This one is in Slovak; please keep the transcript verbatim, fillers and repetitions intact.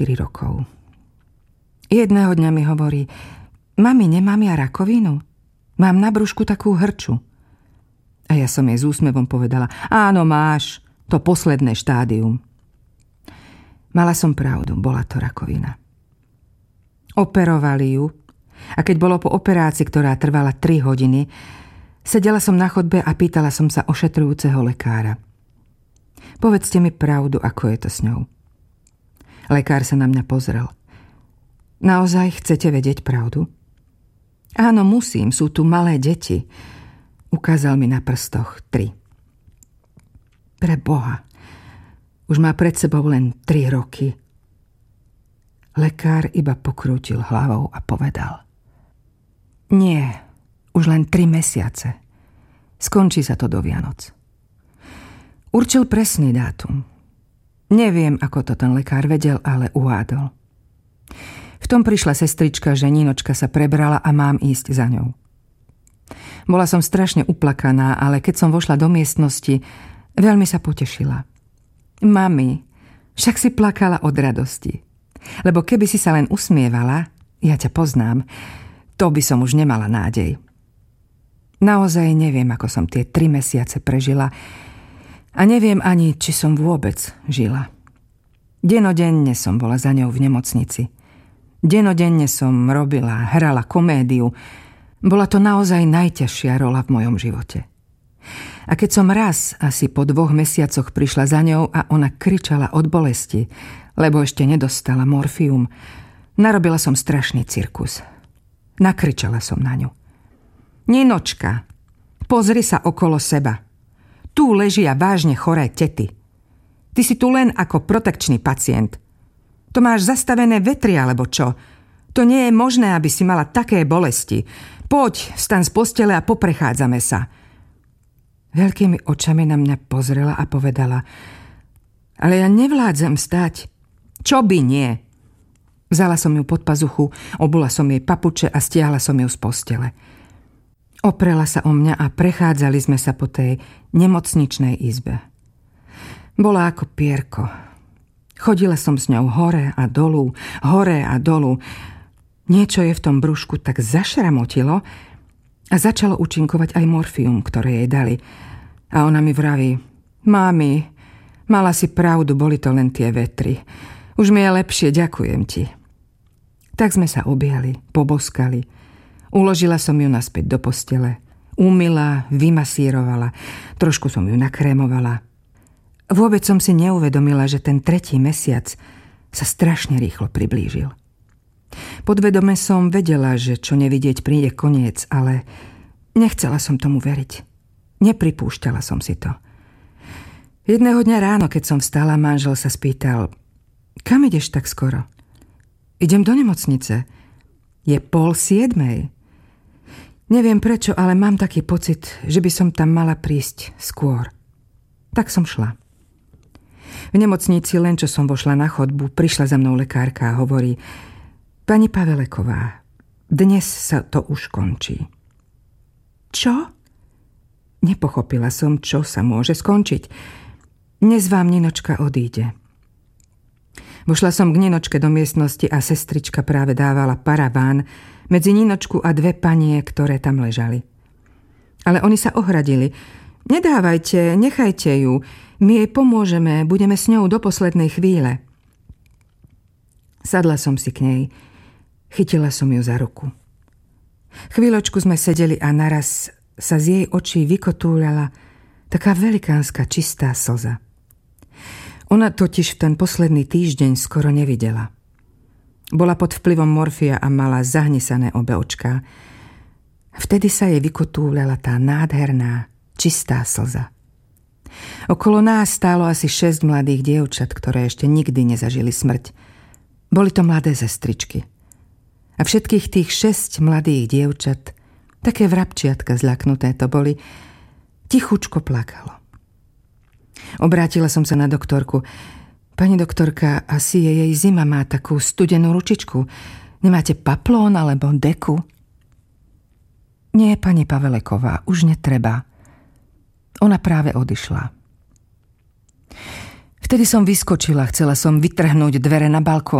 štyri rokov. Jedného dňa mi hovorí: Mami, nemám ja rakovinu? Mám na brúšku takú hrču. A ja som jej s úsmevom povedala: Áno, máš, to posledné štádium. Mala som pravdu, bola to rakovina. Operovali ju a keď bolo po operácii, ktorá trvala tri hodiny, sedela som na chodbe a pýtala som sa ošetrujúceho lekára: Povedzte mi pravdu, ako je to s ňou. Lekár sa na mňa pozrel: Naozaj chcete vedieť pravdu? Áno, musím, sú tu malé deti. Ukázal mi na prstoch tri. Pre Boha, už má pred sebou len tri roky. Lekár iba pokrútil hlavou a povedal: Nie, už len tri mesiace. Skončí sa to do Vianoc. Určil presný dátum. Neviem, ako to ten lekár vedel, ale uhádol. V tom prišla sestrička, že Ninočka sa prebrala a mám ísť za ňou. Bola som strašne uplakaná, ale keď som vošla do miestnosti, veľmi sa potešila. Mami, však si plakala od radosti. Lebo keby si sa len usmievala, ja ťa poznám, to by som už nemala nádej. Naozaj neviem, ako som tie tri mesiace prežila a neviem ani, či som vôbec žila. Denodenne som bola za ňou v nemocnici. Denodenne som robila, hrala komédiu. Bola to naozaj najťažšia rola v mojom živote. A keď som raz, asi po dvoch mesiacoch prišla za ňou a ona kričala od bolesti, lebo ešte nedostala morfium, narobila som strašný cirkus. Nakričala som na ňu: Ninočka, pozri sa okolo seba. Tu ležia vážne choré tety. Ty si tu len ako protekčný pacient. To máš zastavené vetry, alebo čo? To nie je možné, aby si mala také bolesti. Poď, vstaň z postele a poprechádzame sa. Veľkými očami na mňa pozrela a povedala: Ale ja nevládzem vstať. Čo by nie? Vzala som ju pod pazuchu, obula som jej papuče a stiahla som ju z postele. Oprela sa o mňa a prechádzali sme sa po tej nemocničnej izbe. Bola ako pierko. Chodila som s ňou hore a dolu, hore a dolu. Niečo je v tom brúšku tak zašramotilo a začalo účinkovať aj morfium, ktoré jej dali. A ona mi vraví: Mami, mala si pravdu, boli to len tie vetry. Už mi je lepšie, ďakujem ti. Tak sme sa objali, poboskali. Uložila som ju naspäť do postele. Umyla, vymasírovala, trošku som ju nakrémovala. Vôbec som si neuvedomila, že ten tretí mesiac sa strašne rýchlo priblížil. Podvedome som vedela, že čo nevidieť príde koniec, ale nechcela som tomu veriť. Nepripúšťala som si to. Jedného dňa ráno, keď som vstala, manžel sa spýtal: Kam ideš tak skoro? Idem do nemocnice. Je pol siedmej. Neviem prečo, ale mám taký pocit, že by som tam mala prísť skôr. Tak som šla. V nemocnici, len čo som vošla na chodbu, prišla za mnou lekárka a hovorí: Pani Paveleková, dnes sa to už končí. Čo? Nepochopila som, čo sa môže skončiť. Dnes vám Ninočka odíde. Vošla som k Ninočke do miestnosti a sestrička práve dávala paraván medzi Ninočku a dve panie, ktoré tam ležali. Ale oni sa ohradili. Nedávajte, nechajte ju. My jej pomôžeme, budeme s ňou do poslednej chvíle. Sadla som si k nej. Chytila som ju za ruku. Chvíľočku sme sedeli a naraz sa z jej očí vykotúľala taká velikánska čistá slza. Ona totiž v ten posledný týždeň skoro nevidela. Bola pod vplyvom morfia a mala zahnisané obe očká. Vtedy sa jej vykotúľala tá nádherná, čistá slza. Okolo nás stálo asi šesť mladých dievčat, ktoré ešte nikdy nezažili smrť. Boli to mladé sestričky. A všetkých tých šesť mladých dievčat, také vrabčiatka zľaknuté to boli, tichučko plakalo. Obrátila som sa na doktorku. Pani doktorka, asi je jej zima, má takú studenú ručičku. Nemáte paplón alebo deku? Nie, pani Paveleková, už netreba. Ona práve odišla. Vtedy som vyskočila, chcela som vytrhnúť dvere na balkón.